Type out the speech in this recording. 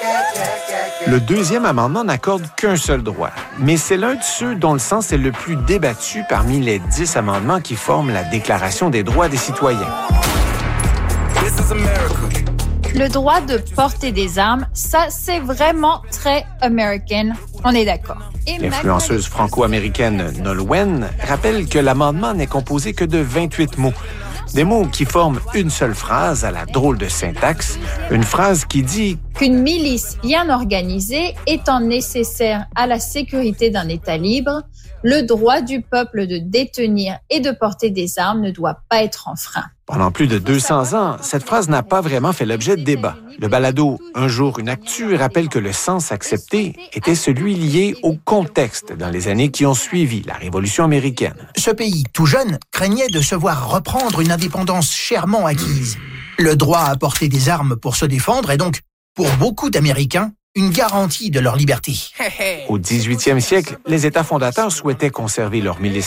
Le deuxième amendement n'accorde qu'un seul droit, mais c'est l'un de ceux dont le sens est le plus débattu parmi les 10 amendements qui forment la Déclaration des droits des citoyens. Le droit de porter des armes, ça, c'est vraiment très American. On est d'accord. L'influenceuse franco-américaine Nolwenn rappelle que l'amendement n'est composé que de 28 mots. Des mots qui forment une seule phrase à la drôle de syntaxe, une phrase qui dit qu'une milice bien organisée étant nécessaire à la sécurité d'un État libre, le droit du peuple de détenir et de porter des armes ne doit pas être enfreint. Pendant plus de 200 ans, cette phrase n'a pas vraiment fait l'objet de débat. Le balado « Un jour, une actu » rappelle que le sens accepté était celui lié au contexte dans les années qui ont suivi la Révolution américaine. Ce pays, tout jeune, craignait de se voir reprendre une indépendance chèrement acquise. Le droit à porter des armes pour se défendre est donc, pour beaucoup d'Américains, une garantie de leur liberté. Au 18e siècle, les États fondateurs souhaitaient conserver leur milice